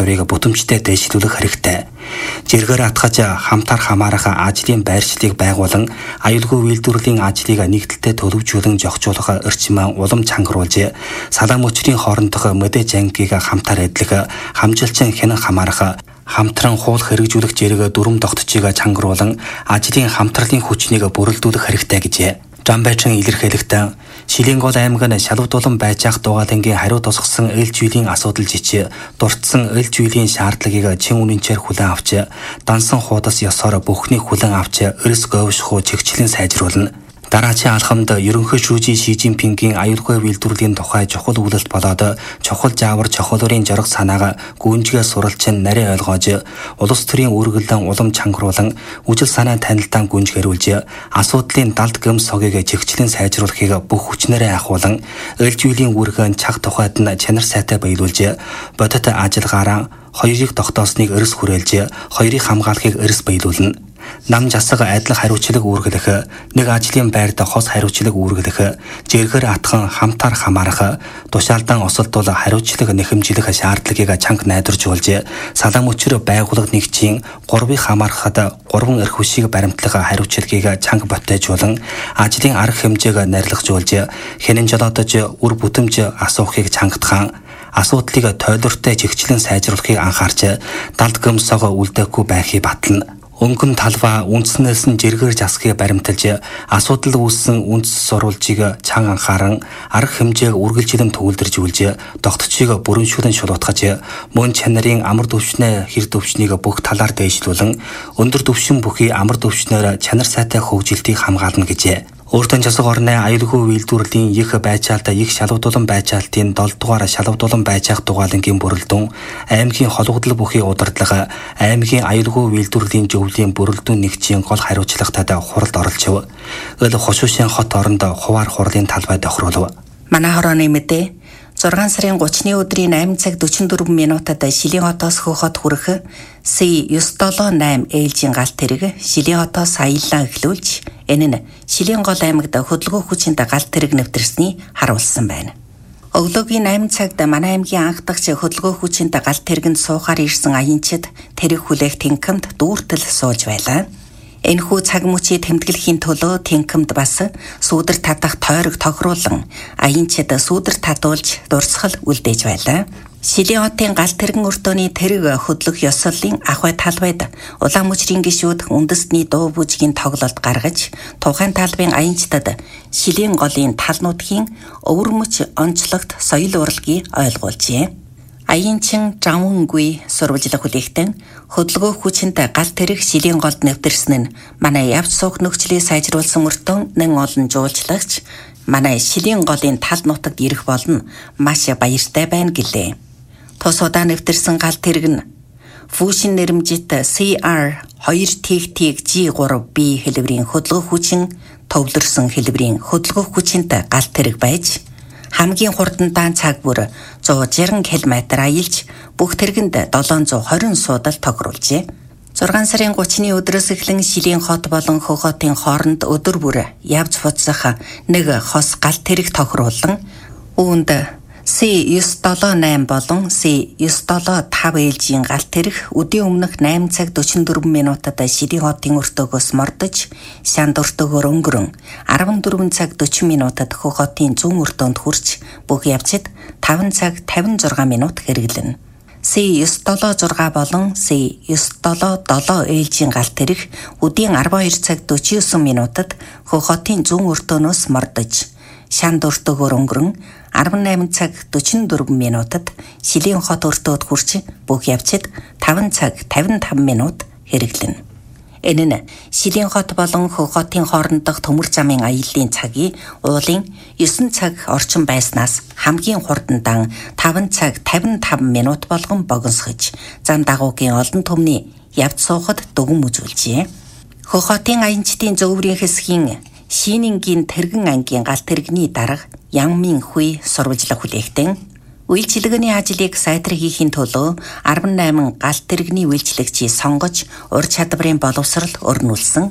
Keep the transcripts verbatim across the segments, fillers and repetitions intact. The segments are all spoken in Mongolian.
чадварыг бүтэмжтэй дэвшүүлэх хэрэгтэй. Жиргээр атгаж хамтар хамаарах ажлын байршлыг байгуулан аюулгүй үйлдвэрлэлийн ажлыг нэгдэлтэй төлөвжүүлэн зохицуулах эрчим улам чангаруулж, салаа мөчрийн хоорондох мэдээж ангийг хамтар эдлэх, хамжилчин хянан хамаарах, хамтран хуул хэрэгжүүлэх зэрэг дүрм тогтцыг чангаруулан ажлын хамтралын хүчнийг бүрэлдүүлэх хэрэгтэй гэжээ. Жамбайчин илэрхийлэхдээ Шилэнгол аймаг нь шалвдуулан байж ах дугаалангийн хариу тусгасан ээлж үеийн асуудал жичээ дурдсан ээлж үеийн шаардлагыг чин үнэнчээр хүлээн авч дансан хуудас ёсоор бүхнийг хүлээн авч эрс говьшхуу чигчлэн сайжруулна. Дараачийн алхамд ерөнхий шүүжийн Ши Жинпингийн аюулгүй үйлдвэрлэлийн тухай чухал үйлдэл болоод чухал жаавар чухалрын жорох санаага гүнжгээ суралч нарийн ойлгоож улс төрийн үргэлэн улам чангаруулан үжил санаа танилдаан гүнжгэрүүлж асуудлын далд гэм согийг чигчлэн сайжруулахыг бүх хүчнээрээ ахуулан ээлж үеийн үүргэн чаг тухайд нь чанар сайтай баялуулж бодит ажиллагаараа хоёрыг тогтоосныг эрс хүрээлж хоёрыг хамгаалахыг эрс баялуулна. Нам жасаг адил хариуцлага үүргэлэх, нэг ажлын байрд хос хариуцлага үүргэлэх, жиргээр атхан хамтар хамаарах, тушаалдан осолдвол хариуцлага нэхэмжлэх шаардлагыг чанга найдваржуулж, салаа мөчр байгууллага нэгжийн гурвыг хамаарахад гурван эрх хүчийг баримтлах хариуцлагыг чанга ботойжуулан, ажлын арга хэмжээг нарилгажуулж, хянан жолоодож үр бүтэмж асуухыг чангатхан, асуудлыг тойлортой чигчлэн сайжруулахыг анхаарч, далд гомсоогоо үлдээхгүй байхыг батлана. Өнгөн талбай үндснээс нь жиргээр засгийг баримталж асуудал үүссэн үндэс сурвалжийг чан анхааран арга хэмжээг үргэлжилэн төвлөржүүлж тогтцыг бүрэншүүлэн шулуутгаж мөн чанарын амар төвчнээ хэр төвчнийг бүх талаар дэвшлүүлэн өндөр төвшин бүхий амар төвчнээр чанар сайтай хөгжилтийг хамгаална гэжээ. Өөртөө засаг орны аюулгүй үйлдвэрлэлийн их байцаалт их шалвдуулан байцаалтын долоо дугаар шалвдуулан байцаах дугаалангийн бүрэлдэхүүн аймгийн холбогдол бүхий удирдлага аймгийн аюулгүй үйлдвэрлэлийн зөвлөлийн бүрэлдэхүүн нэгжийн гол хариуцлагатад хуралд оролцов. Өл хошуушийн хот оронд хуваар хурлын талбай тохируулв. Манай хорооны мэдээ зургаан сарын гуравны өдрийн eight цаг forty-four минутад Шилийн хотоос Хөхөд хүрэх С nine seven eight ээлжийн галт тэрэг Шилийн хотоос аяллаа эхлүүлж энэ нь Шилийн гол аймагт хөдөлгөөн хүчинд галт тэрэг нэвтэрсний харуулсан байна. Өглөөгийн eight цагт манай аймгийн анх дахь хөдөлгөөн хүчинд галт тэрэгэнд суухаар ирсэн аянчид тэрэг хүлээх тэнхимд дүүртэл сууж байлаа. Энэхүү цаг мөчийг тэмдэглэхийн төлөө тэнхимд бас сүүдэр татах тойрог тохируулан аянчид сүүдэр татуулж дурсгал үлдээж байлаа. Шилийн хотын галт тэрэгэн өртөөний тэрэг хөдлөх ёслолын ахуй талбайд улаан мөчрийн гишүүд үндэстний дуу бүжгийн тоглолт гаргаж тухайн талбайн аянчдад Шилийн голын тал нутгийн өвөрмөч онцлогт соёл урлагийг ойлгуулжээ. Аянчин Жавангүй сурвалжлах хүлээхтэн хөдөлгөөн хүчинд галт тэрэг Шилийн голд нэвтэрсэн нь манай явц суух нөхцөлийг сайжруулсан мөртөө нэн олон жуулчлагч манай Шилийн голын тал нутагт ирэх болно маш баяртай байна гэлээ. Тус удаа нэвтэрсэн галт тэрэг нь Фүүшин нэрмжит C R two T G three B хэлбэрийн хөдөлгөөн хүчин төвлөрсөн хэлбэрийн хөдөлгөөн хүчинд галт тэрэг байж хамгийн хурдандаан цаг бүр one sixty км аялж бүх тэргэнд seven twenty суудал тохируулжээ. six сарын thirty-ны өдрөөс эхлэн Шилийн хот болон Хөхөтийн хооронд өдөр бүр явж фуцсах нэг хос галт тэрэг тохируулан үүнд С nine seven eight болон С nine seven five ээлжийн галт тэрэг өдийн өмнөх eight цаг forty-four минутад Шилийн хотын өртөөгөөс мордож Шанд өртөөгөөр өнгөрөн fourteen цаг forty минутад Хөхөтийн зүүн өртөөнд хүрч бүх явцад five цаг fifty-six минут хэрэглэнэ. С nine seven six болон С nine seven seven ээлжийн галт тэрэг өдийн twelve цаг forty-nine минутад Хөхөтийн зүүн өртөөнөөс мордож Шанд өртөөгөөр өнгөрөн eighteen цаг forty-four минутад Шилийн хот өртөөд хүрч бүх явцад five цаг fifty-five минут хэрэглэнэ. Энэ нь Шилийн хот болон Хөхөтийн хоорондох төмөр замын аяллаа цагийн уулын nine цаг орчим байснаас хамгийн хурдандаан five цаг fifty-five минут болгон богиносгож зам дагуугийн олон түмний явц суухад дүгэн үзүүлжээ. Хөхөтийн аянчдын зөвөрийн хэсгийн Шинингийн тэргэн ангийн галт тэрэгний дарга Янмин Хуй сурвалжлах хүлээхтэн үйлчилгээний ажлыг сайтар хийхийн төлөө eighty-eight галт тэрэгний үйлчлэгчийг сонгож ур чадварын боловсрал өрнүүлсэн.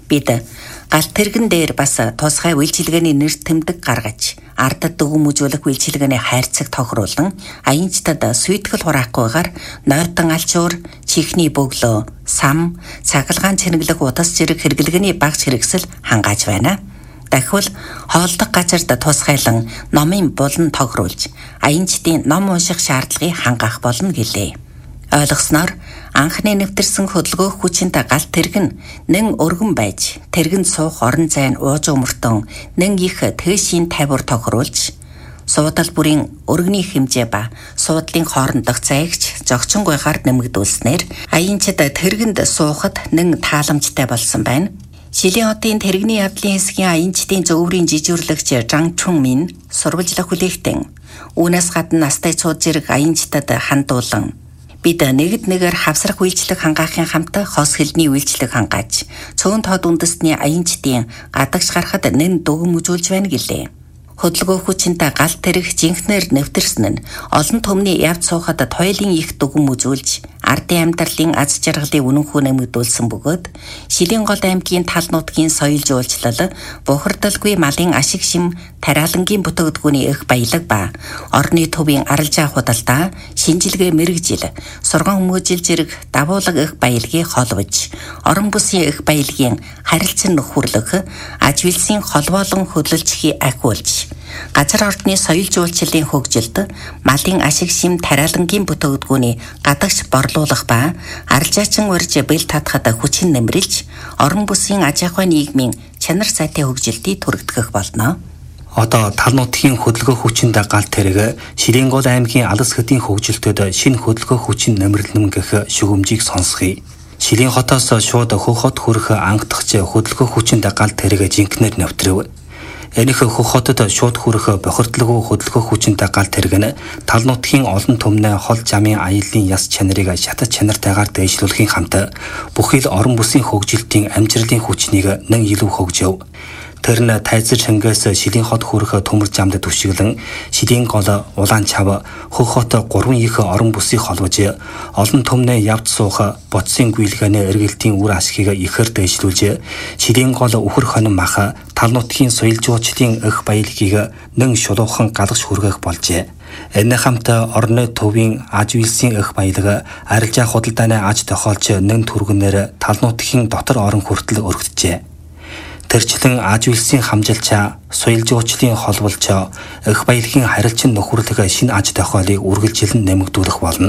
Бид галт тэргэн дээр бас тусгай үйлчилгээний нэр тэмдэг гаргаж, ардад дүгэн мүжүүлэх үйлчилгээний хайрцаг тохируулан, аянчтад сүйтгэл хураахгүйгээр нойтон алчуур, чихний бөглөө, сам, цахилгаан цэнэглэх утас зэрэг хэрэглэгээний багц хэрэгсэл хангааж байна. Дахивал хоолдох газарт тусгайлан номын булан тохируулж, аянчдын ном унших шаардлагыг хангаах болно гэлээ. Ойлгосноор анхны нэвтэрсэн хөдөлгөөх хүчинд галт тэргэн нэн өргөн байж, тэргэнд суух орон зайн ууж өмөртөн нэн их тээшийн тавиур тохируулж, суудал бүрийн өргөний хэмжээ ба суудлын хоорондох зайгч зогчонгойгоор нэмэгдүүлснээр аянчид тэргэнд суухад нэн тааламжтай болсон байна. Шилийн хотын тэрэгний явдлын хэсгийн аянчдын зөвөрийн жижүүрлэгч Жан Чун Мин сурвалжлах хүлээхтэн үүнээс гадна настай цууд зэрэг аянчдад хандуулан бид нэгд нэгээр хавсрах үйлчлэг хангаахын хамт хос хэлний үйлчлэг хангааж цөөн тоод үндэстний аянчдын гадагш гарахад нэн дүгэн мүжүүлж байна гэлээ. Хөдөлгөөх хүчинд галт тэрэг жинхнээр нэвтэрсэн нь олон түмний явц суухад тойлын их дүгэн мүжүүлж ардын амьдралын аз жаргалыг үнэнхүү нэмэгдүүлсэн бөгөөд Шилийн гол аймгийн тал нутгийн соёл жуулчлал, бухардалгүй малын ашиг шим, тариалангийн бүтээгдэхүүний их баялаг ба орны төвийн арилжаа худалдаа, шинжилгээ мэрэгжил, сурган хүмүүжил зэрэг давуулаг их баялагийг холбож, орон бүсийн их баялагын харилцан нөхөрлөх, аж вэлсийн холбоолон хөдөлгчийг ахиулж, газар ордны соёл жуулчлалын хөгжилд малын ашиг шим, тариалангийн бүтээгдэхүүний гадагш борлуулах ба арилжаачин урьж бэл татхад хүчин нэмрэлж, орон бүсийн аж ахуйн нийгмийн чанар сайтай хөгжилтийг түрэгдэх болно. Одоо тал нутгийн хөдөлгөөх хүчинд галт тэрэг Шилийн гол аймгийн алс хэдийн хөгжилтөд шинэ хөдөлгөөх хүчин нэмэрлэнэ гэх шүгэмжийг сонсгоё. Шилийн хотоос шууд Хөх хот хүрэх ангадагч хөдөлгөөх хүчинд галт тэрэг жинхнээр нэвтрэв. Энэхүү Хөх хотод шууд хүрэх бохирдлагүй хөдөлгөөх хүчинд галт тэрэг нь тал нутгийн олон түмнээ хол жамын аяллаа яс чанарыг шатаж чанартайгаар дээшлүүлэхийн хамт бүхэл орон бүсийн хөгжилтийн амжилтын хүчнийг нэн илүү хөгжөв. Тэр нь тайзар шангаас Шилийн хот хүрэх төмөр замд түшиглэн Шилийн гол улаан чав Хөх хот гурван их орон бүсийг холбож олон түмнээ явж суух боцсын гүйлгээний эргэлтийн үр ашгийг ихээр дээшлүүлж Шилийн гол үхэр хонин мах тал нутгийн соёл жуулчлалын их баялагийг нэн шулуухан галгаш хүргэх болжээ. Энэ хамт орны төвийн аж вэлсийн их баялаг арилжаа худалдааны аж тохиолч нэн түргэнээр тал нутгийн дотор орон хүртэл өргөджээ. Тэрчлэн аж вэлсийн хамжилчаа, соёл жуулчлалын холболч, их баялагын харилцан нөхөрлөх шинэ аж тохиолыг үргэлжилэн нэмэгдүүлэх болно.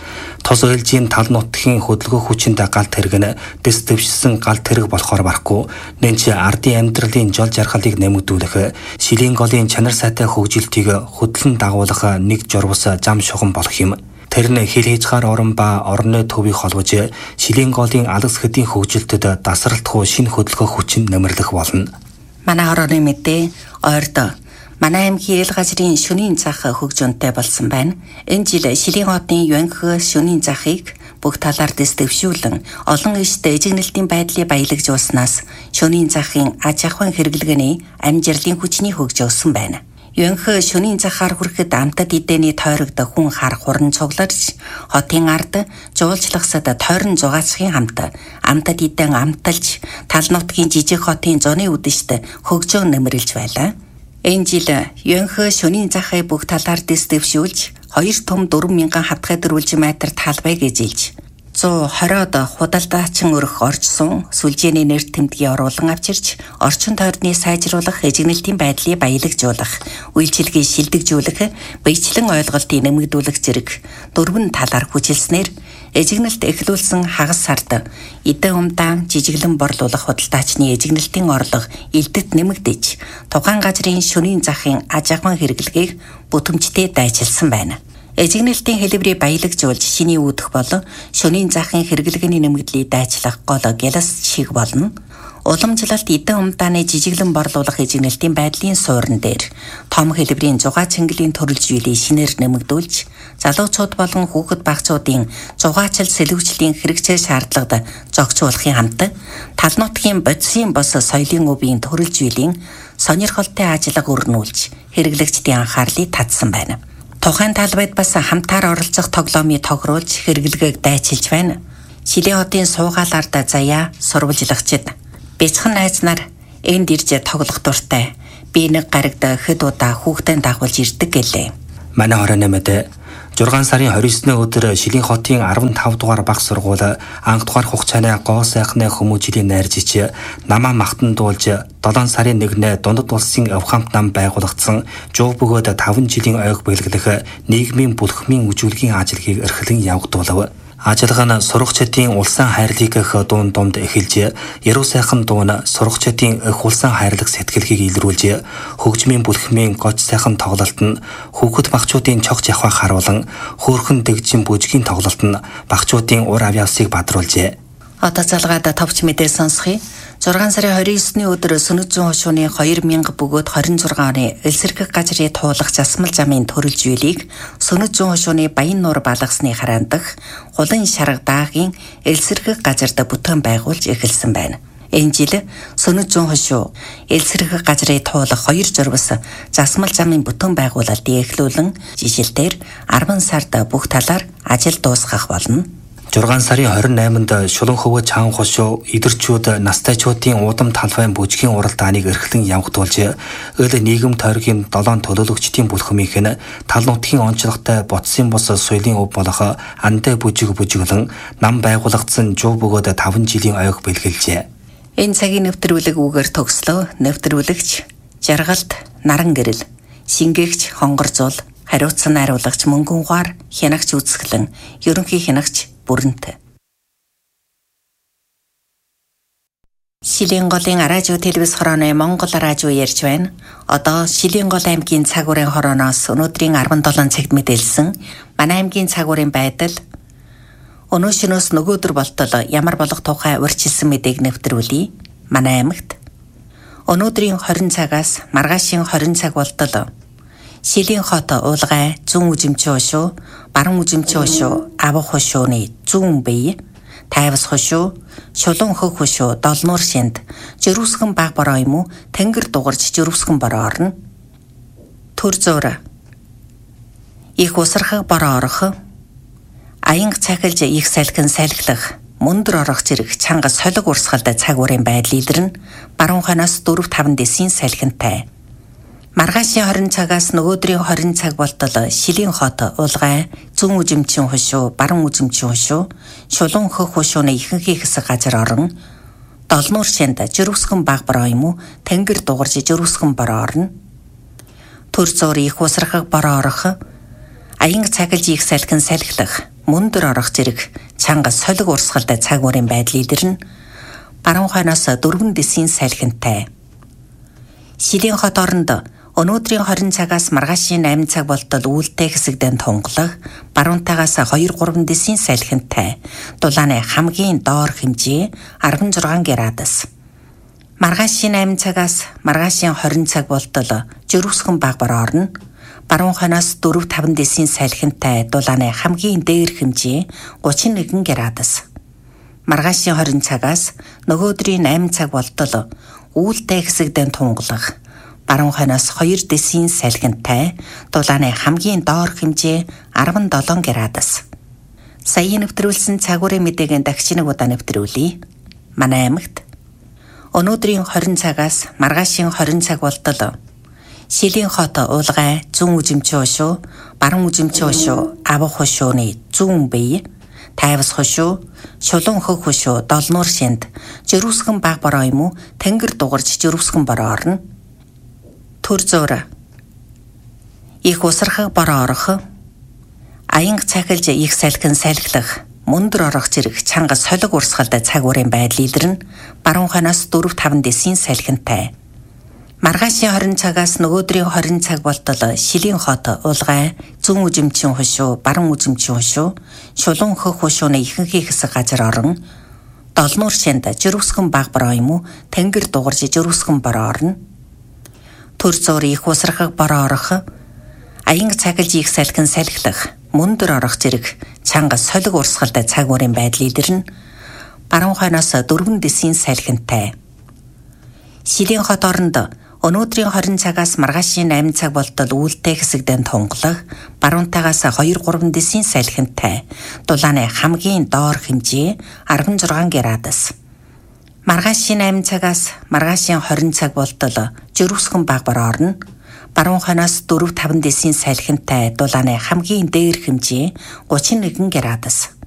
Тус ээлжийн тал нутгийн хөдөлгөөх хүчинд галт тэрэг нь дэс дэвшсэн галт тэрэг болохоор барахгүй нэн чи ардын амьдралын жол жаргалыг нэмэгдүүлэх, Шилийн голын чанар сайтай хөгжилтийг хөдлөн дагуулах нэг журвас зам шугам болох юм. Тэр нь хил хязгаар орон ба орны төвийг холбож Шилийн голын алс хэдийн хөгжилтөд дасралтгүй шинэ хөдөлгөөх хүчин нэмэрлэх болно. Манай орны мэдээ ойрдоо манай аймгийн эл газрын шөнийн зах хөгжөөнтэй болсон байна. Энэ жил Шилийн хотын Юанх шөнийн захыг бүх талаар дэс дэвшүүлэн олон ишт эжигнэлтийн байдлыг баялагжуулснаас шөнийн захын аж ахуйн хэрэглгээний амжилтын хүчний хөгжөөсөн байна. Юанх шөнийн захаар хүрэхэд амтад эдэний тойрогд хүн хар хуран цугларч хотын ард жуулчлагсад тойрон зугаацхийн хамт амтад эдэн амталж тал нутгийн жижиг хотын зуны үдэшт хөгжөөн нэмэрлж байлаа. Энэ жил Юанх шөнийн захыг бүх талаар дэс дэвшүүлж хоёр том дөрвөн мянган хатгай дөрвөлжин метр талбайг эзэлж зуун хориод худалдаачин өрх орчсон сүлжээний нэр тэмдгийг оруулан авчирч орчин тойрны сайжруулах эжигнэлтийн байдлыг баялагжуулах, үйлчилгээ шилдэгжүүлэх, биечлэн ойлголтыг нэмэгдүүлэх зэрэг дөрвөн талаар хүчилснээр эжигнэлт эхлүүлсэн хагас сард эдэн умдаан жижиглэн борлуулах худалдаачны эжигнэлтийн орлого элдэт нэмэгдэж тухайн газрын шөнийн захын аж ахуйн хэрэглэгийг бүтэмжтэй дайчилсан байна. Эжигнэлтийн хэлбэрийг баялагжуулж шиний үүдэх бол шөнийн захын хэрэглэгээний нэмэгдлийг дайчлах гол гялас шиг болно. Уламжлалт эдэн умдааны жижиглэн борлуулах эжигнэлтийн байдлын суурин дээр том хэлбэрийн зугаа цэнгэлийн төрөлжүүлийг шинээр нэмэгдүүлж залуучууд болон хүүхэд багцуудын зугаачил сэлгүүчлийн хэрэгцээ шаардлагад зохицуулахын хамт тал нутгийн бодисын бос соёлын өвийн төрөлжүүлийн сонирхолтой ажиллагаа өрнүүлж хэрэглэгчдийн анхаарлыг татсан байна. Тухайн талбайд бас хамтаар оролцох тоглоомыг тохируулж хэрэглэгээг дайчилж байна. Шилийн хотын суугаал арда заяа сурвалжлагчид Бяцхан найз нар энд ирж тоглох дуртай. Би нэг гарагт хэд удаа хүүхдээ дагуулж ирдэг гэлээ. Манай хороо нэмэдэ зургаан сарын хорин эсний өдөр Шилийн хотын арван тав дугаар баг сургууль анх дугаар хугацааны гоо сайхны хүмүүжлийн найржич намаа махтан дуулж долоон сарын нэгнээ дундад улсын авхамт нам байгуулагдсан жуу бөгөөд таван жилийн ойг бэлгэлэх нийгмийн бүлхмийн үжүүлгийн ажиллагааг эрхлэн явагдуулав. Ажиллагаа нь сурагчдын улсын хайрлыг эх дуун дунд эхэлж, яруу сайхан дуун сурагчдын эх улсын хайрлах сэтгэлгийг илрүүлж, хөгжмийн бүлхмийн гоч сайхан тоглолт нь хүүхэд багчуудын цогц явхаа харуулan хөөрхөн дэгжин бүжгийн тоглолт нь багчуудын ур авьяасыг бадруулжээ. Одоо залгаад товч мэдээ сонсхий. зургаан сарын хорин эсний өдөр Сүнэт зүүн хошууны хоёр мянга бөгөөд хорин зургаан оны элсэргэх газрын туулах засмал замын төрөлж үйлийг Сүнэт зүүн хошууны Баян нуур балгасны хараан дах Гулан шарга даагийн элсэргэх газарт бүтээн байгуулж эхэлсэн байна. Энэ жил Сүнэт зүүн хошуу элсэргэх газрын туулах хоёр зурвас засмал замын бүтээн байгуулалтыг эхлүүлэн жишээлбэл арван сард бүх талаар ажил дуусгах болно. зургаан сарын хорин найманд Шулан хөвгө чаан хошуу идэрчүүд настайчуудын удам талбайн бүжгийн уралдааныг эрхлэн явагдуулж өл нийгэм тойргийн долоон төлөөлөгчдийн бүлхмийнх нь тал нутгийн онцлогтой ботсын бус соёлын өв болох андаа бүжиг бүжиглэн нам байгуулагдсан жуу бөгөөд таван жилийн ойг бэлгэлжээ. Энэ цагийн нэвтрүүлэг үгээр төгслөө. Нэвтрүүлэгч Жаргалт Наран гэрэл, Шингээгч Хонгорзуул, хариуцсан найруулагч Мөнгөн ухаар, хянагч Үзэсгэлэн, ерөнхий хянагч Бүрэнт. Шилийн голын радио телевиз хорооны Монгол радио ярьж байна. Одоо Шилийн гол аймгийн цагуурын хорооноос өнөөдрийн арван долоон цагт мэдээлсэн манай аймгийн цагуурын байдал өнөө шөнөөс нөгөөдөр болтол ямар болох тухай урьдчилсан мэдээг нэвтрүүлье. Манай аймагт өнөөдрийн хорин цагаас маргаашийн хорин цаг болтол Шилийн хот уулгай зүүн үзэмчийн хошуу, баруун үзэмчийн хошуу, авах хошууны зүүн бие, тайвас хошуу, шулуун хөх хошуу, долнуур шинд, жирүүсгэн баг бороо юм уу, тэнгэр дугарч жирүүсгэн бороо орно. Төр зуур. Их усрахаг бороо орох. Аянг цахилж их салхин салхилах. Мөндөр орох зэрэг чанга солиг урсгалд цагуурын байдал илэрнэ. Баруун хойноос дөрв таван дэсийн салхинтай. Маргаашийн хорин цагаас нөгөөдрийн хорин цаг болтол Шилийн хот уулгай зүүн үзэмчийн хошуу, баруун үзэмчийн хошуу, шулуун хөх хошууны ихэнхий хэсэг газар орон долнуур шинд жирүүсгэн баг бороо юм уу, тэнгэр дугарж жирүүсгэн бороо орно. Төр зуур их усрахаг бороо орох, аянг цахилж их салхин салхилах, мөндөр орох зэрэг чанга солиг урсгалд цагуурын байдал илэрнэ. Баруун хойноос дөрвөн дэсийн салхинтай. Шилийн хот оронд өнөөдрийн хорин цагаас маргаашийн найман цаг болтол үүлтэй хэсэгдэн тунгалах, баруунтайгаас хоёр гурван дэсийн салхинтай, дулааны хамгийн доор хэмжээ арван зургаан градус. Маргаашийн найман цагаас маргаашийн хорин цаг болтол жирүүсгэн баг бороо орно, баруун хойноос дөрв таван дэсийн салхинтай, дулааны хамгийн дээр хэмжээ гучин нэгэн градус. Маргаашийн хорин цагаас нөгөөдрийн найман цаг болтол үүлтэй хэсэгдэн тунгалах, баруун хойноос хоёр дэсийн салхинтай, дулааны хамгийн доор хэмжээ арван долоон градус. Сая нэвтрүүлсэн цагуурын мэдээгийн дахиж нэг удаа нэвтрүүлье. Манай аймагт өнөөдрийн хорин цагаас маргаашийн хорин цаг болтол Шилийн хот уулгай зүүн үзэмчийн хошуу, баруун үзэмчийн хошуу, авах хошууны зүүн бие, тайвас хошуу, шулуун хөх хошуу, долнуур шинд, жирүүсгэн баг бороо юм уу, тэнгэр дугарч жирүүсгэн бороо орно. Төр зуур. Их усрахаг бороо орох, аянг цахилж их салхин салхилах, мөндөр орох зэрэг чанга солиг урсгалд цагуурын байдал илэрнэ. Баруун хойноос дөрв таван дэсийн салхинтай. Маргаашийн хорин цагаас нөгөөдрийн хорин цаг болтол Шилийн хот уулгай зүүн үзэмчийн хошуу, баруун үзэмчийн хошуу, шулуун хөх хошууны ихэнхий хэсэг газар орон долнуур шинд жирүүсгэн баг бороо юм уу, тэнгэр дугарж жирүүсгэн бороо орно. Төр зуур их усрахаг бороо орох, аянг цахилж их салхин салхилах, мөндөр орох зэрэг чанга солиг урсгалд цагуурын байдал илэрнэ. Баруун хойноос дөрвөн дэсийн салхинтай. Шилийн хот оронд өнөөдрийн хорин цагаас маргаашийн найман цаг болтол үүлтэй хэсэгдэн тунгалах, баруунтайгаас хоёр гурван дэсийн салхинтай, дулааны хамгийн доор хэмжээ арван зургаан градус. Маргаашийн восемь цагаас маргаашийн двадцать цаг болтол жирүүсгэн багбар орно. Баруун хойноос four five десийн салхинтай дулааны хамгийн дээр хэмжээ thirty-one градус.